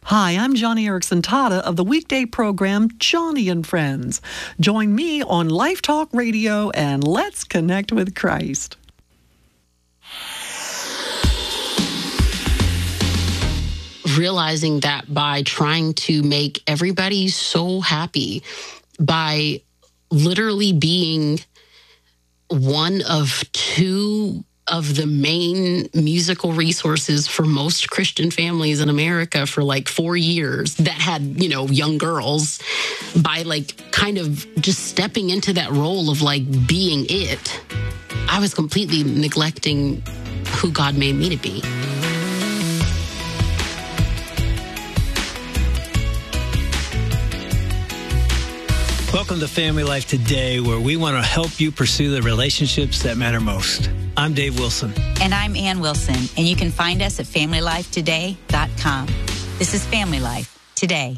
Hi, I'm Johnny Erickson Tata of the weekday program Johnny and Friends. Join me on Life Talk Radio and let's connect with Christ. Realizing that by trying to make everybody so happy, by literally being one of two of the main musical resources for most Christian families in America for like 4 years that had, young girls, by like kind of just stepping into that role of like being it, I was completely neglecting who God made me to be. Welcome to Family Life Today, where we want to help you pursue the relationships that matter most. I'm Dave Wilson. And I'm Ann Wilson, and you can find us at FamilyLifeToday.com. This is Family Life Today.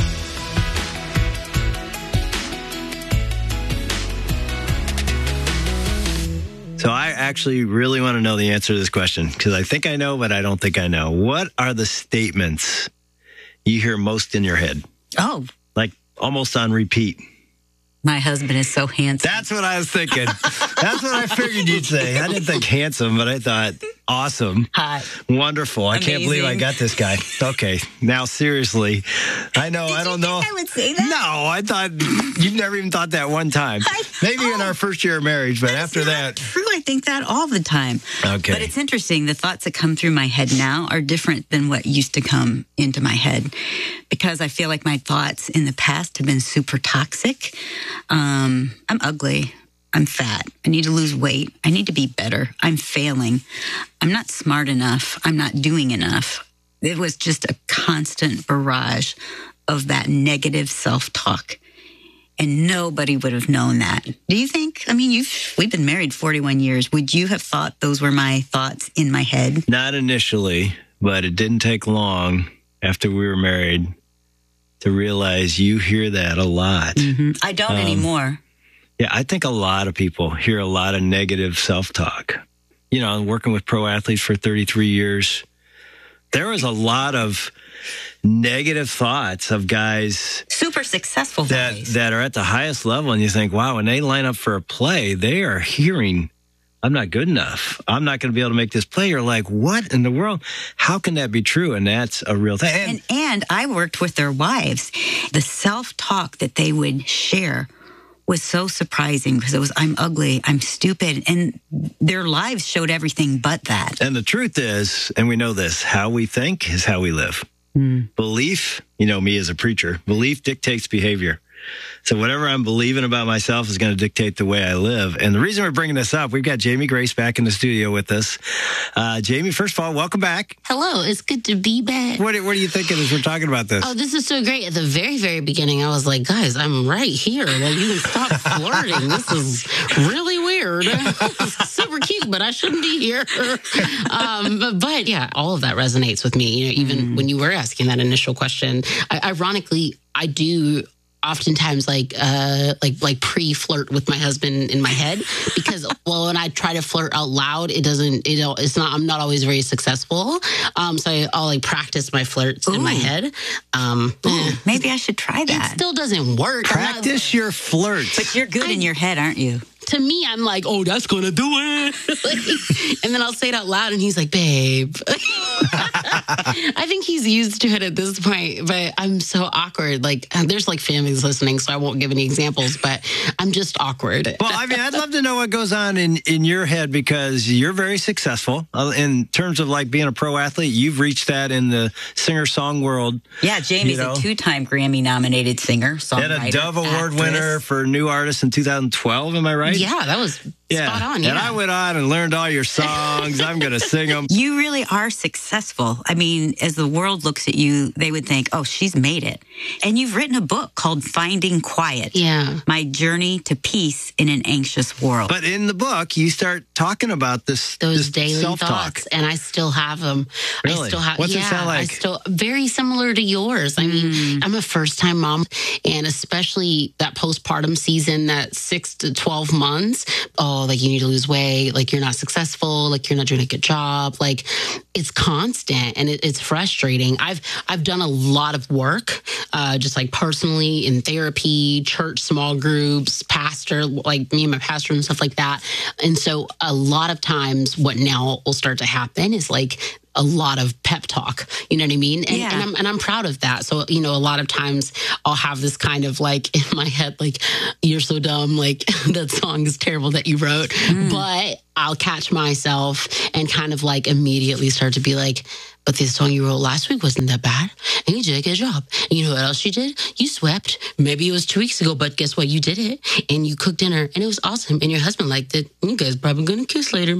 So I actually really want to know the answer to this question, because I think I know, but I don't think I know. What are the statements you hear most in your head? Oh. Like almost on repeat. My husband is so handsome. That's what I was thinking. That's what I figured you'd say. I didn't think handsome, but I thought awesome. Hot. Wonderful. Amazing. I can't believe I got this guy. Okay. Now, seriously, I know. Did I don't you know. think I would say that? No, I thought you've never even thought that one time. Maybe in our first year of marriage, but after that. True. I think that all the time. Okay. But it's interesting. The thoughts that come through my head now are different than what used to come into my head, because I feel like my thoughts in the past have been super toxic. I'm ugly. I'm fat. I need to lose weight. I need to be better. I'm failing. I'm not smart enough. I'm not doing enough. It was just a constant barrage of that negative self-talk. And nobody would have known that. Do you think? I mean, we've been married 41 years. Would you have thought those were my thoughts in my head? Not initially, but it didn't take long after we were married to realize you hear that a lot. Mm-hmm. I don't anymore. Yeah, I think a lot of people hear a lot of negative self-talk. I'm working with pro athletes for 33 years. There was a lot of negative thoughts of guys super successful guys that are at the highest level, and you think, wow, when they line up for a play, they are hearing, I'm not good enough. I'm not going to be able to make this play. You're like, what in the world? How can that be true? And that's a real thing. And I worked with their wives. The self-talk that they would share was so surprising, because it was, I'm ugly, I'm stupid, and their lives showed everything but that. And the truth is, and we know this, how we think is how we live. Belief, me as a preacher, belief dictates behavior. So whatever I'm believing about myself is going to dictate the way I live. And the reason we're bringing this up, we've got Jamie Grace back in the studio with us. Jamie, first of all, welcome back. Hello, it's good to be back. What are you thinking as we're talking about this? Oh, this is so great. At the very, very beginning, I was like, guys, I'm right here. Like, you can stop flirting. This is really weird. It's super cute, but I shouldn't be here. But yeah, all of that resonates with me. Even when you were asking that initial question, ironically, I do oftentimes like pre-flirt with my husband in my head, because when I try to flirt out loud, I'm not always very successful. So I'll like practice my flirts in my head. Maybe I should try that. It still doesn't work. Practice your flirts. But you're good in your head, aren't you? To me, I'm like, oh, that's going to do it. And then I'll say it out loud, and he's like, babe. I think he's used to it at this point, but I'm so awkward. Like, there's like families listening, so I won't give any examples, but I'm just awkward. Well, I mean, I'd love to know what goes on in your head, because you're very successful in terms of like being a pro athlete. You've reached that in the singer-song world. Yeah, Jamie's a 2-time Grammy-nominated singer, songwriter, and a Dove Award winner for New Artist in 2012, am I right? Yeah, that was spot on. And I went on and learned all your songs. I'm going to sing them. You really are successful. I mean, as the world looks at you, they would think, oh, she's made it. And you've written a book called Finding Quiet. Yeah. My Journey to Peace in an Anxious World. But in the book, you start talking about those daily self-talk. thoughts, and I still have them. Really? I still have. What's it sound like? Very similar to yours. I mean, I'm a first-time mom, and especially that postpartum season, that 6 to 12 months. Oh, like you need to lose weight. Like you're not successful. Like you're not doing a good job. Like it's constant and it's frustrating. I've done a lot of work, just like personally in therapy, church, small groups, pastor, like me and my pastor and stuff like that. And so a lot of times what now will start to happen is like a lot of pep talk, you know what I mean? And I'm proud of that. So, you know, a lot of times I'll have this kind of like in my head, like, you're so dumb. Like that song is terrible that you wrote, but I'll catch myself and kind of like immediately start to be like, but this song you wrote last week wasn't that bad. And you did a good job. And you know what else you did? You swept. Maybe it was 2 weeks ago, but guess what? You did it. And you cooked dinner and it was awesome. And your husband liked it. You guys probably going to kiss later.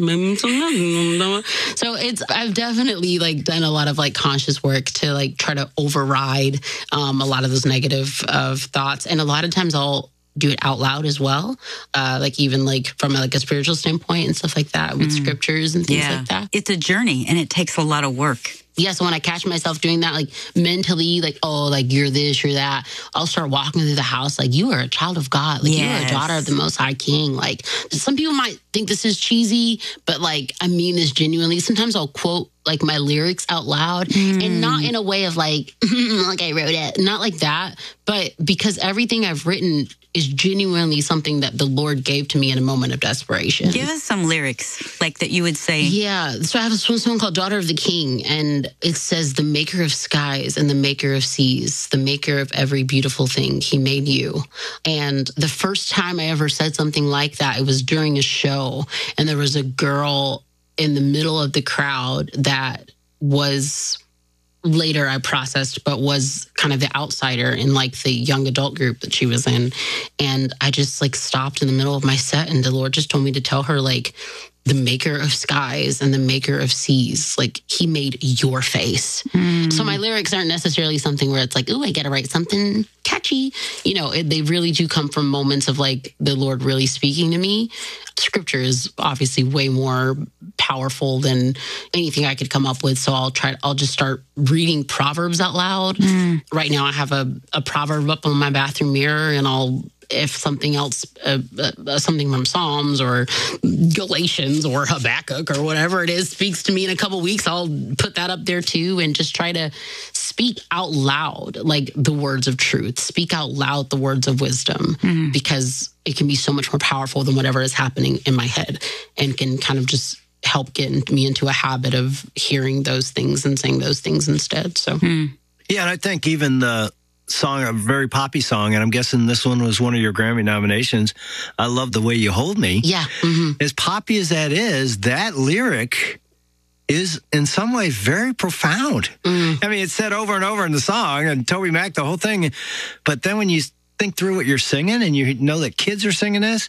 So I've definitely like done a lot of like conscious work to like try to override a lot of those negative thoughts. And a lot of times I'll do it out loud as well, like even like from like a spiritual standpoint and stuff like that with scriptures and things like that. It's a journey and it takes a lot of work. Yeah, so when I catch myself doing that, like mentally, like, oh, like you're this, you're that, I'll start walking through the house like, you are a child of God. Like, you're a daughter of the Most High King. Like, some people might think this is cheesy, but like, I mean this genuinely. Sometimes I'll quote like my lyrics out loud and not in a way of like, like I wrote it, not like that, but because everything I've written is genuinely something that the Lord gave to me in a moment of desperation. Give us some lyrics like that you would say. Yeah. So I have a song called Daughter of the King, and it says, the maker of skies and the maker of seas, the maker of every beautiful thing, he made you. And the first time I ever said something like that, it was during a show, and there was a girl in the middle of the crowd that was later I processed, but was kind of the outsider in like the young adult group that she was in. And I just like stopped in the middle of my set, and the Lord just told me to tell her like, the maker of skies and the maker of seas, like he made your face. So my lyrics aren't necessarily something where it's like, oh, I got to write something catchy. You know, they really do come from moments of like the Lord really speaking to me. Scripture is obviously way more powerful than anything I could come up with. So I'll just start reading Proverbs out loud. Right now I have a proverb up on my bathroom mirror, and if something else, something from Psalms or Galatians or Habakkuk or whatever it is speaks to me in a couple weeks, I'll put that up there too, and just try to speak out loud, like the words of truth, speak out loud the words of wisdom, because it can be so much more powerful than whatever is happening in my head, and can kind of just help get me into a habit of hearing those things and saying those things instead. So, yeah, and I think even the song, a very poppy song, and I'm guessing this one was one of your Grammy nominations, I Love the Way You Hold Me. Yeah. As poppy as that is, that lyric is in some ways very profound. I mean, it's said over and over in the song, and Toby Mac, the whole thing. But then when you think through what you're singing and you know that kids are singing this,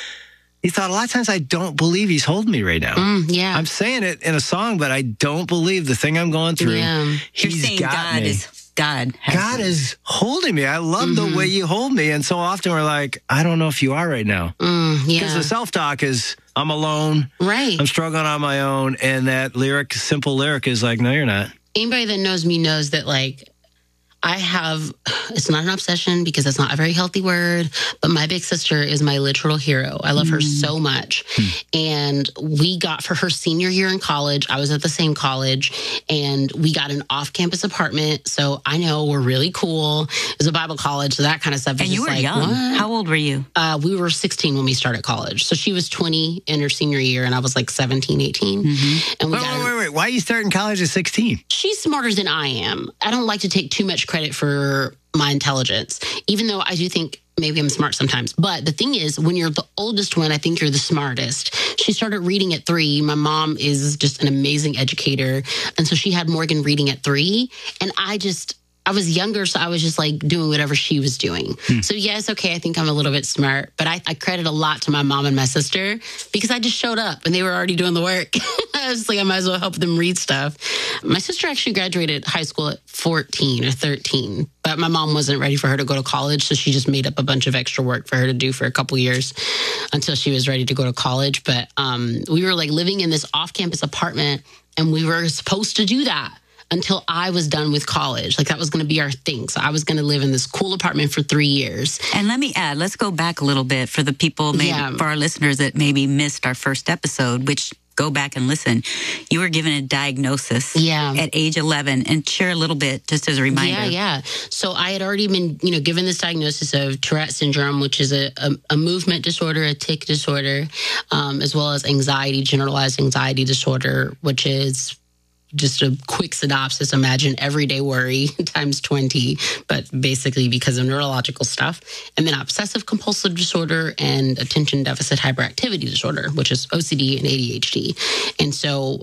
you thought a lot of times, I don't believe he's holding me right now. I'm saying it in a song, but I don't believe the thing I'm going through. He's got me. God is holding me. I love the way you hold me. And so often we're like, I don't know if you are right now. Because the self-talk is, I'm alone. Right. I'm struggling on my own. And that lyric, simple lyric is like, no, you're not. Anybody that knows me knows that like, it's not an obsession because it's not a very healthy word, but my big sister is my literal hero. I love her so much. And we got, for her senior year in college, I was at the same college, and we got an off-campus apartment. So I know we're really cool. It was a Bible college, so that kind of stuff. And you were young. What? How old were you? We were 16 when we started college. So she was 20 in her senior year, and I was like 17, 18. And we wait. Why are you starting college at 16? She's smarter than I am. I don't like to take too much credit for my intelligence, even though I do think maybe I'm smart sometimes. But the thing is, when you're the oldest one, I think you're the smartest. She started reading at 3. My mom is just an amazing educator. And so she had Morgan reading at 3. And I was younger, so I was just like doing whatever she was doing. So yes, okay, I think I'm a little bit smart, but I credit a lot to my mom and my sister because I just showed up and they were already doing the work. I was like, I might as well help them read stuff. My sister actually graduated high school at 14 or 13, but my mom wasn't ready for her to go to college, so she just made up a bunch of extra work for her to do for a couple years until she was ready to go to college. But we were like living in this off-campus apartment, and we were supposed to do that until I was done with college. Like that was going to be our thing. So I was going to live in this cool apartment for 3 years. And let me add, let's go back a little bit for the people, for our listeners that maybe missed our first episode, which go back and listen. You were given a diagnosis at age 11, and share a little bit just as a reminder. Yeah. So I had already been, given this diagnosis of Tourette syndrome, which is a movement disorder, a tic disorder, as well as generalized anxiety disorder, which is just a quick synopsis. Imagine everyday worry times 20, but basically because of neurological stuff. And then obsessive compulsive disorder and attention deficit hyperactivity disorder, which is OCD and ADHD. And so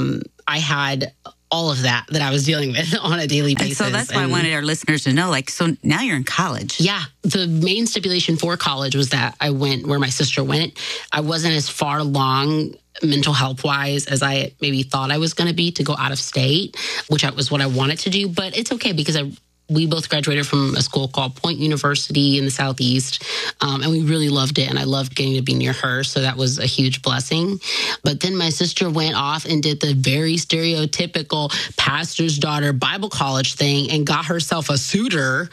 I had all of that I was dealing with on a daily basis. And so that's why I wanted our listeners to know, so now you're in college. Yeah. The main stipulation for college was that I went where my sister went. I wasn't as far along mental health wise as I maybe thought I was going to be to go out of state, which was what I wanted to do. But it's okay because we both graduated from a school called Point University in the Southeast, and we really loved it, and I loved getting to be near her, so that was a huge blessing. But then my sister went off and did the very stereotypical pastor's daughter Bible college thing and got herself a suitor.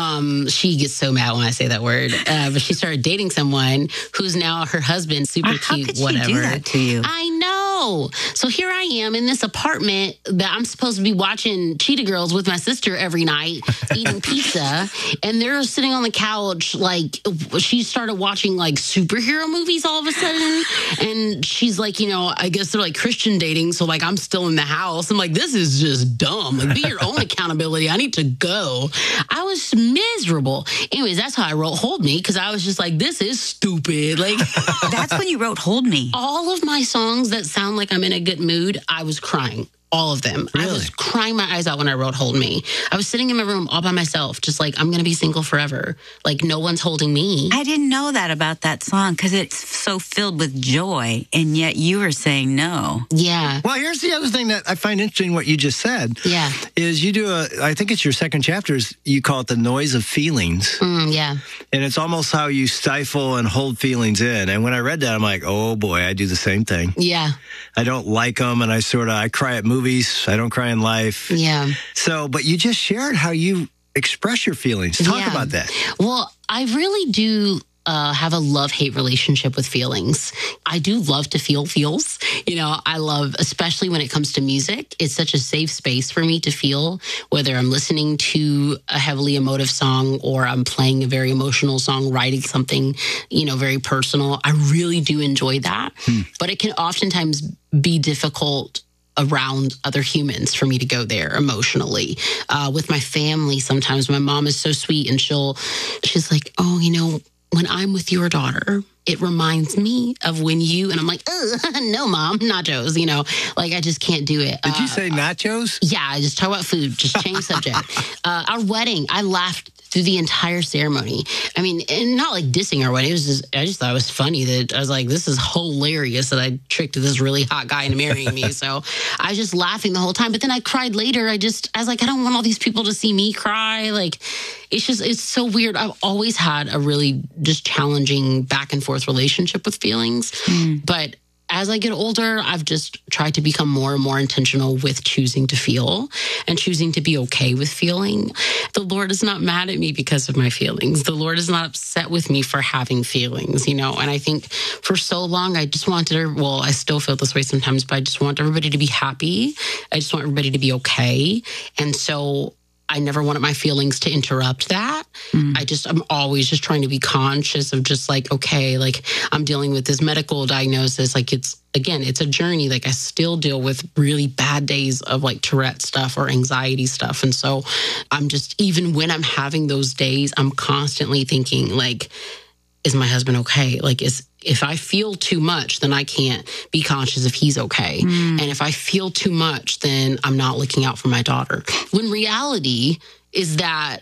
She gets so mad when I say that word, but she started dating someone who's now her husband, super cute, How could she whatever. do that to you? I know. So here I am in this apartment that I'm supposed to be watching Cheetah Girls with my sister every night, eating pizza, and they're sitting on the couch. Like, she started watching like superhero movies all of a sudden, and she's like, I guess they're like Christian dating, so like I'm still in the house. I'm like, this is just dumb. Like, be your own accountability. I need to go. I was miserable. Anyways, that's how I wrote Hold Me, because I was just like, this is stupid. Like, that's when you wrote Hold Me. All of my songs that sound like I'm in a good mood, I was crying. All of them. Really? I was crying my eyes out when I wrote Hold Me. I was sitting in my room all by myself, just like, I'm going to be single forever. Like, no one's holding me. I didn't know that about that song because it's so filled with joy, and yet you were saying no. Yeah. Well, here's the other thing that I find interesting what you just said. Yeah. Is you do I think it's your second chapter, you call it the noise of feelings. Yeah. And it's almost how you stifle and hold feelings in. And when I read that, I'm like, oh boy, I do the same thing. Yeah. I don't like them, and I cry at movies. I don't cry in life. Yeah. So, but you just shared how you express your feelings. Talk about that. Well, I really do have a love-hate relationship with feelings. I do love to feel feels. I love, especially when it comes to music, it's such a safe space for me to feel, whether I'm listening to a heavily emotive song or I'm playing a very emotional song, writing something, very personal. I really do enjoy that. But it can oftentimes be difficult around other humans for me to go there emotionally. With my family, sometimes my mom is so sweet and she's like, oh, when I'm with your daughter, it reminds me of when you, and I'm like, no, Mom, nachos, like I just can't do it. Did you say nachos? Yeah, I just talk about food, just change subject. Our wedding, I laughed through the entire ceremony. I mean, and not like dissing our wedding. It was I just thought it was funny that I was like, this is hilarious that I tricked this really hot guy into marrying me. So I was just laughing the whole time. But then I cried later. I was like, I don't want all these people to see me cry. Like, it's so weird. I've always had a really just challenging back and forth relationship with feelings. But as I get older, I've just tried to become more and more intentional with choosing to feel and choosing to be okay with feeling. The Lord is not mad at me because of my feelings. The Lord is not upset with me for having feelings, and I think for so long, I just wanted, I still feel this way sometimes, but I just want everybody to be happy. I just want everybody to be okay. And so I never wanted my feelings to interrupt that. I'm always just trying to be conscious of just like, okay, like I'm dealing with this medical diagnosis. Like it's a journey. Like I still deal with really bad days of like Tourette stuff or anxiety stuff. And so I'm just, even when I'm having those days, I'm constantly thinking like, is my husband okay? Like, if I feel too much, then I can't be conscious if he's okay. And if I feel too much, then I'm not looking out for my daughter. When reality is that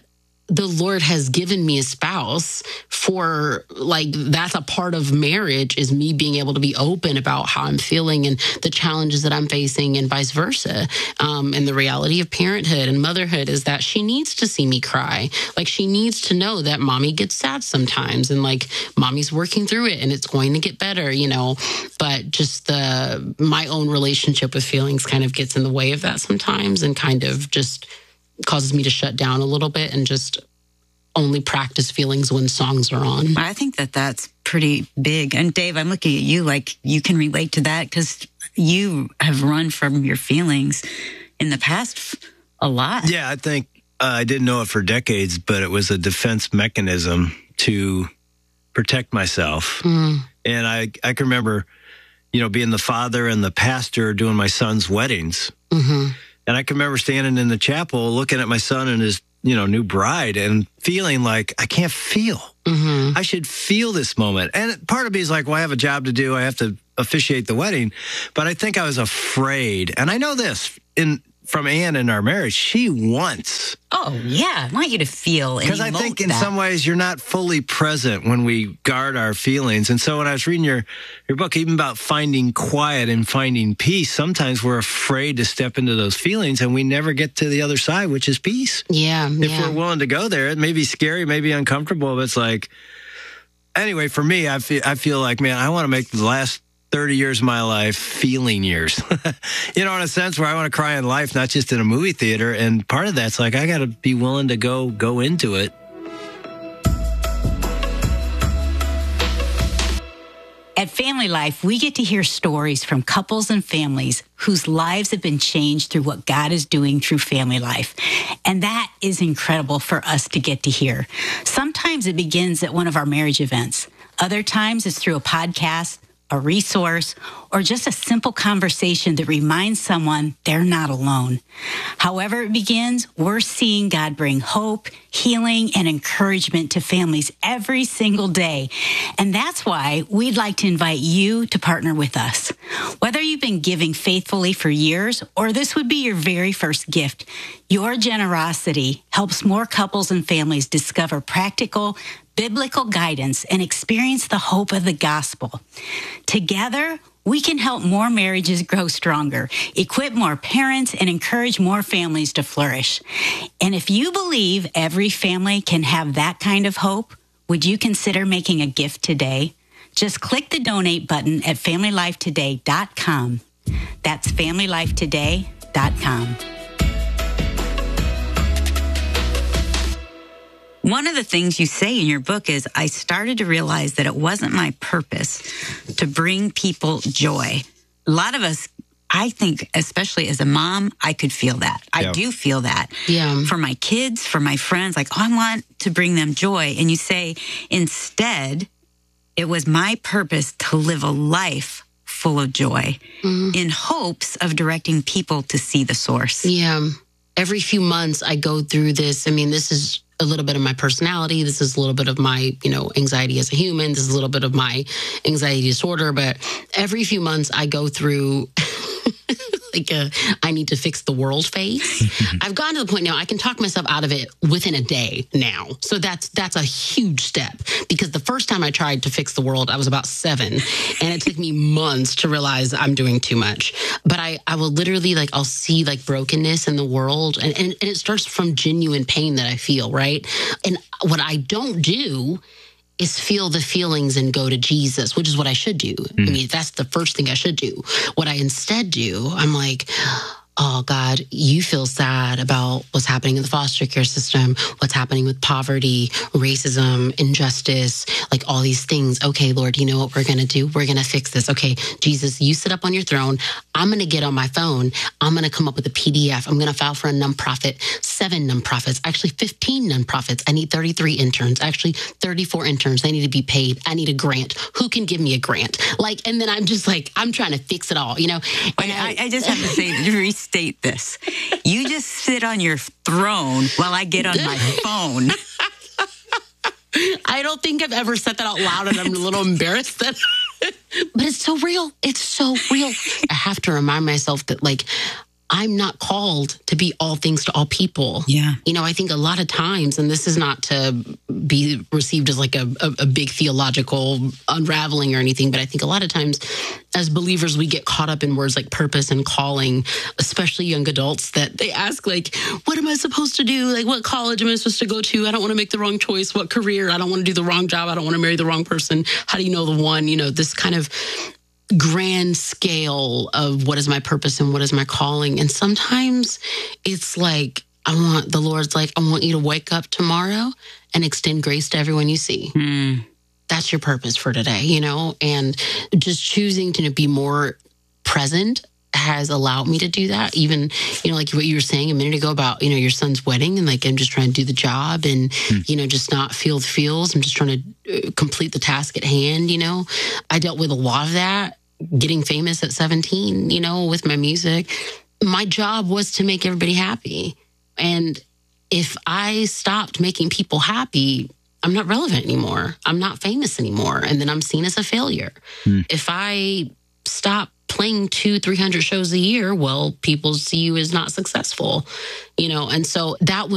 the Lord has given me a spouse for, like, that's a part of marriage, is me being able to be open about how I'm feeling and the challenges that I'm facing and vice versa. And the reality of parenthood and motherhood is that she needs to see me cry. Like, she needs to know that mommy gets sad sometimes and, like, mommy's working through it and it's going to get better, you know. But just my own relationship with feelings kind of gets in the way of that sometimes, and kind of just causes me to shut down a little bit and just only practice feelings when songs are on. I think that that's pretty big. And Dave, I'm looking at you like you can relate to that, because you have run from your feelings in the past a lot. Yeah, I think I didn't know it for decades, but it was a defense mechanism to protect myself. And I can remember, you know, being the father and the pastor doing my son's weddings. And I can remember standing in the chapel looking at my son and his, you know, new bride and feeling like I can't feel. I should feel this moment. And part of me is like, well, I have a job to do. I have to officiate the wedding. But I think I was afraid. And I know this from Ann in our marriage. She wants. Oh, yeah. I want you to feel. Because I think in some ways you're not fully present when we guard our feelings. And so when I was reading your book, even about finding quiet and finding peace, sometimes we're afraid to step into those feelings and we never get to the other side, which is peace. Yeah. If we're willing to go there, it may be scary, it may be uncomfortable, but it's like, anyway, for me, I feel like, man, I want to make the last 30 years of my life feeling years, you know, in a sense where I want to cry in life, not just in a movie theater. And part of that's like, I got to be willing to go into it. At Family Life, we get to hear stories from couples and families whose lives have been changed through what God is doing through Family Life. And that is incredible for us to get to hear. Sometimes it begins at one of our marriage events. Other times it's through a podcast, a resource, or just a simple conversation that reminds someone they're not alone. However it begins, we're seeing God bring hope, healing, and encouragement to families every single day. And that's why we'd like to invite you to partner with us. Whether you've been giving faithfully for years or this would be your very first gift, your generosity helps more couples and families discover practical, biblical guidance and experience the hope of the gospel. Together, we can help more marriages grow stronger, equip more parents, and encourage more families to flourish. And if you believe every family can have that kind of hope, would you consider making a gift today? Just click the donate button at FamilyLifeToday.com. That's FamilyLifeToday.com. One of the things you say in your book is, I started to realize that it wasn't my purpose to bring people joy. A lot of us, I think, especially as a mom, I could feel that. I do feel that. Yeah. For my kids, for my friends, like, oh, I want to bring them joy. And you say, instead, it was my purpose to live a life full of joy in hopes of directing people to see the source. Yeah. Every few months I go through this. I mean, this is a little bit of my personality. This is a little bit of my, anxiety as a human. This is a little bit of my anxiety disorder. But every few months I go through I need to fix the world phase. I've gotten to the point now I can talk myself out of it within a day now. So that's a huge step, because the first time I tried to fix the world, I was about 7, and it took me months to realize I'm doing too much. But I will literally, I'll see brokenness in the world, and it starts from genuine pain that I feel, right? And what I don't do is feel the feelings and go to Jesus, which is what I should do. I mean, that's the first thing I should do. What I instead do, I'm like, oh, God, you feel sad about what's happening in the foster care system, what's happening with poverty, racism, injustice, all these things. Okay, Lord, you know what we're going to do? We're going to fix this. Okay, Jesus, you sit up on your throne. I'm going to get on my phone. I'm going to come up with a PDF. I'm going to file for a nonprofit, 7 nonprofits, actually 15 nonprofits. I need 33 interns, actually 34 interns. They need to be paid. I need a grant. Who can give me a grant? And then I'm just I'm trying to fix it all, And I just have to say, to restate this. You just sit on your throne while I get on my phone. I don't think I've ever said that out loud, and I'm a little embarrassed that, but it's so real. It's so real. I have to remind myself that I'm not called to be all things to all people. Yeah. You know, I think a lot of times, and this is not to be received as like a big theological unraveling or anything, but I think a lot of times as believers, we get caught up in words like purpose and calling, especially young adults, that they ask like, what am I supposed to do? Like, what college am I supposed to go to? I don't want to make the wrong choice. What career? I don't want to do the wrong job. I don't want to marry the wrong person. How do you know the one? You know, this kind of grand scale of what is my purpose and what is my calling. And sometimes it's like, the Lord's like, I want you to wake up tomorrow and extend grace to everyone you see. That's your purpose for today, you know? And just choosing to be more present has allowed me to do that. Even, you know, like what you were saying a minute ago about, you know, your son's wedding, and like, I'm just trying to do the job and, you know, just not feel the feels. I'm just trying to complete the task at hand, you know? I dealt with a lot of that, getting famous at 17, you know, with my music. My job was to make everybody happy. And if I stopped making people happy, I'm not relevant anymore. I'm not famous anymore. And then I'm seen as a failure. If I stop playing 200-300 shows a year, well, people see you as not successful, you know? And so that was